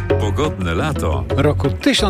Pogodne lato roku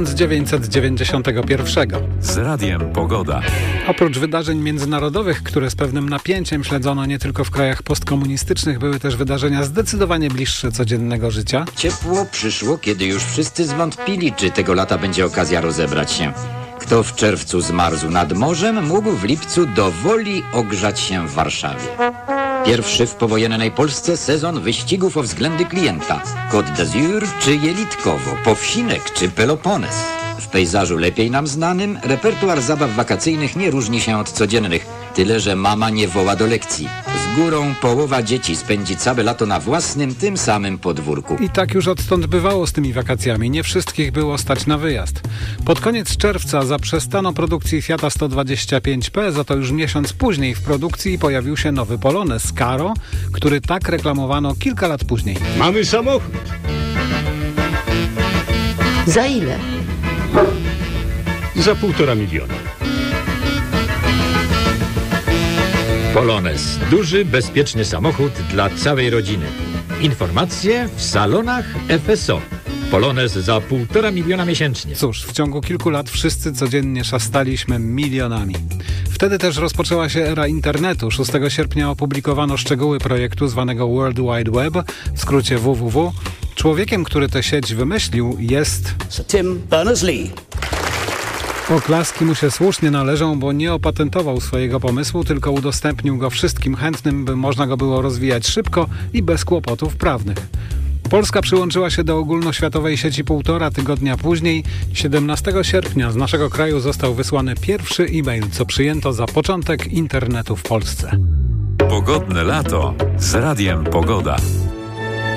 1991. z Radiem Pogoda. Oprócz wydarzeń międzynarodowych, które z pewnym napięciem śledzono nie tylko w krajach postkomunistycznych, były też wydarzenia zdecydowanie bliższe codziennego życia. Ciepło przyszło, kiedy już wszyscy zwątpili, czy tego lata będzie okazja rozebrać się. Kto w czerwcu zmarzł nad morzem, mógł w lipcu do woli ogrzać się w Warszawie. Pierwszy w powojennej Polsce sezon wyścigów o względy klienta. Côte d'Azur czy Jelitkowo, Powsinek czy Pelopones. W pejzażu lepiej nam znanym repertuar zabaw wakacyjnych nie różni się od codziennych, tyle że mama nie woła do lekcji. Z górą połowa dzieci spędzi całe lato na własnym, tym samym podwórku. I tak już odtąd bywało z tymi wakacjami. Nie wszystkich było stać na wyjazd. Pod koniec czerwca zaprzestano produkcji Fiata 125P, za to już miesiąc później w produkcji pojawił się nowy Polones Caro, który tak reklamowano kilka lat później. Mamy samochód. Za ile? Za 1,5 miliona. Polones. Duży, bezpieczny samochód dla całej rodziny. Informacje w salonach FSO. Polones za 1,5 miliona miesięcznie. Cóż, w ciągu kilku lat wszyscy codziennie szastaliśmy milionami. Wtedy też rozpoczęła się era internetu. 6 sierpnia opublikowano szczegóły projektu zwanego World Wide Web, w skrócie www. Człowiekiem, który tę sieć wymyślił, jest Sir Tim Berners-Lee. Oklaski mu się słusznie należą, bo nie opatentował swojego pomysłu, tylko udostępnił go wszystkim chętnym, by można go było rozwijać szybko i bez kłopotów prawnych. Polska przyłączyła się do ogólnoświatowej sieci 1,5 tygodnia później. 17 sierpnia z naszego kraju został wysłany pierwszy e-mail, co przyjęto za początek internetu w Polsce. Pogodne lato z Radiem Pogoda.